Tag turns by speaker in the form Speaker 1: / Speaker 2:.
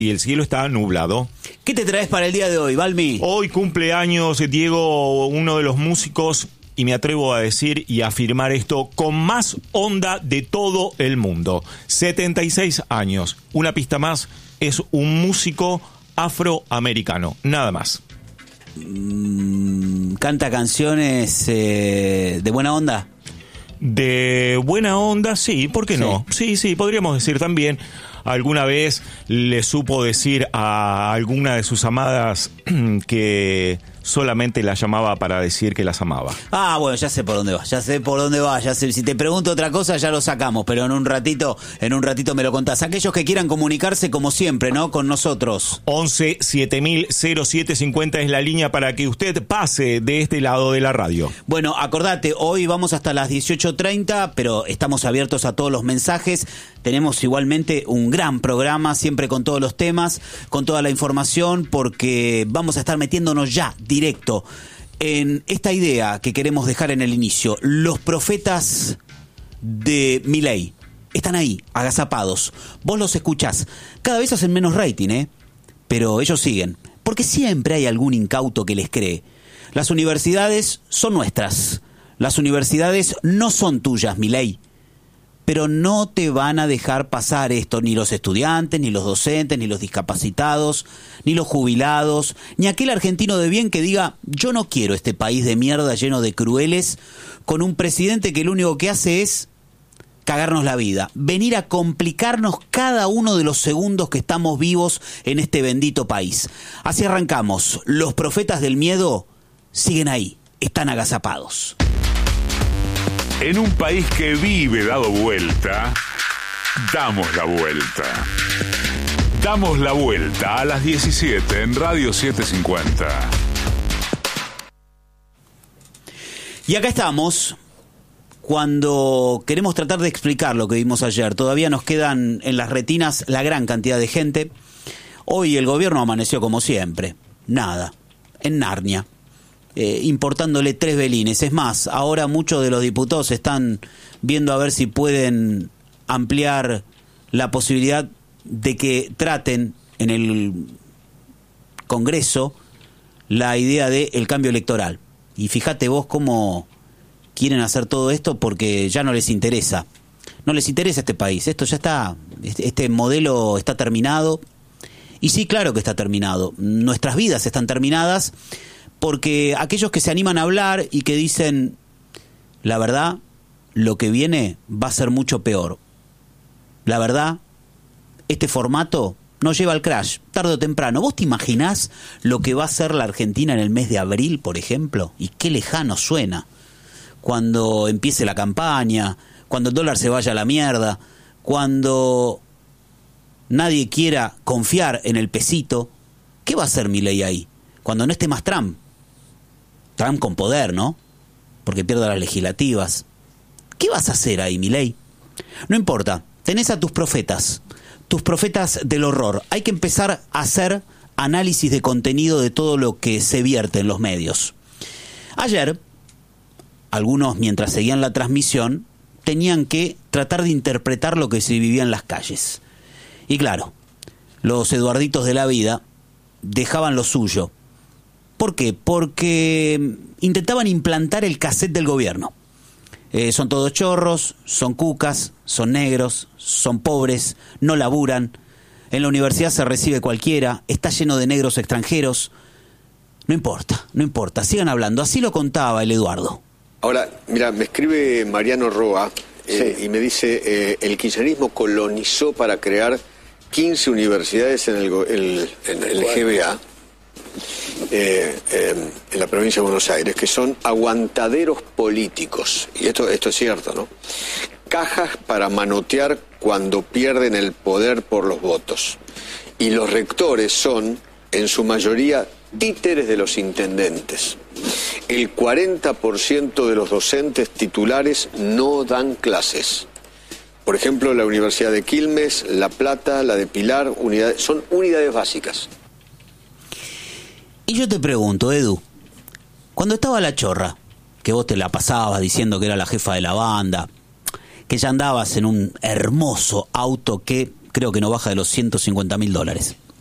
Speaker 1: y el cielo está nublado.
Speaker 2: ¿Qué te traes para el día de hoy, Balmi?
Speaker 1: Hoy cumple años Diego, uno de los músicos, y me atrevo a decir y afirmar esto, con más onda de todo el mundo. 76 años. Una pista más, es un músico afroamericano, nada más.
Speaker 2: ¿Canta canciones de buena onda?
Speaker 1: De buena onda, sí, ¿por qué no? Sí, podríamos decir también. Alguna vez le supo decir a alguna de sus amadas que solamente la llamaba para decir que las amaba.
Speaker 2: Ah, bueno, ya sé por dónde va, ya sé, si te pregunto otra cosa ya lo sacamos, pero en un ratito me lo contás. Aquellos que quieran comunicarse como siempre, ¿no? Con nosotros.
Speaker 1: 11 7000 0750 es la línea para que usted pase de este lado de la radio.
Speaker 2: Bueno, acordate, hoy vamos hasta las 18:30, pero estamos abiertos a todos los mensajes. Tenemos igualmente un gran programa, siempre con todos los temas, con toda la información, porque vamos a estar metiéndonos ya directo en esta idea que queremos dejar en el inicio. Los profetas de Milei están ahí, agazapados. Vos los escuchás. Cada vez hacen menos rating, pero ellos siguen. Porque siempre hay algún incauto que les cree. Las universidades son nuestras. Las universidades no son tuyas, Milei. Pero no te van a dejar pasar esto, ni los estudiantes, ni los docentes, ni los discapacitados, ni los jubilados, ni aquel argentino de bien que diga, yo no quiero este país de mierda lleno de crueles, con un presidente que lo único que hace es cagarnos la vida, venir a complicarnos cada uno de los segundos que estamos vivos en este bendito país. Así arrancamos. Los profetas del miedo siguen ahí, están agazapados.
Speaker 3: En un país que vive dado vuelta, damos la vuelta. Damos la vuelta a las 17 en Radio 750.
Speaker 2: Y acá estamos, cuando queremos tratar de explicar lo que vimos ayer. Todavía nos quedan en las retinas la gran cantidad de gente. Hoy el gobierno amaneció como siempre, nada, en Narnia. Importándole 3 belines. Es más, ahora muchos de los diputados están viendo a ver si pueden ampliar la posibilidad de que traten en el Congreso la idea del cambio electoral. Y fíjate vos cómo quieren hacer todo esto, porque ya no les interesa. No les interesa este país. Esto ya está, este modelo está terminado. Y sí, claro que está terminado. Nuestras vidas están terminadas. Porque aquellos que se animan a hablar y que dicen, la verdad, lo que viene va a ser mucho peor. La verdad, este formato nos lleva al crash, tarde o temprano. ¿Vos te imaginás lo que va a hacer la Argentina en el mes de abril, por ejemplo? Y qué lejano suena. Cuando empiece la campaña, cuando el dólar se vaya a la mierda, cuando nadie quiera confiar en el pesito. ¿Qué va a hacer Milei ahí? Cuando no esté más Trump con poder, ¿no? Porque pierda las legislativas. ¿Qué vas a hacer ahí, Milei? No importa, tenés a tus profetas del horror. Hay que empezar a hacer análisis de contenido de todo lo que se vierte en los medios. Ayer, algunos mientras seguían la transmisión, tenían que tratar de interpretar lo que se vivía en las calles. Y claro, los Eduarditos de la vida dejaban lo suyo. ¿Por qué? Porque intentaban implantar el cassette del gobierno. Son todos chorros, son cucas, son negros, son pobres, no laburan. En la universidad se recibe cualquiera, está lleno de negros extranjeros. No importa, sigan hablando. Así lo contaba el Eduardo.
Speaker 4: Ahora, mira, me escribe Mariano Roa y me dice, el kirchnerismo colonizó para crear 15 universidades en el GBA. En la provincia de Buenos Aires, que son aguantaderos políticos, y esto es cierto, ¿no? Cajas para manotear cuando pierden el poder por los votos, y los rectores son, en su mayoría, títeres de los intendentes. El 40% de los docentes titulares no dan clases. Por ejemplo, la Universidad de Quilmes, La Plata, la de Pilar, son unidades básicas.
Speaker 2: Y yo te pregunto, Edu, cuando estaba la Chorra, que vos te la pasabas diciendo que era la jefa de la banda, que ya andabas en un hermoso auto que creo que no baja de los $150.000,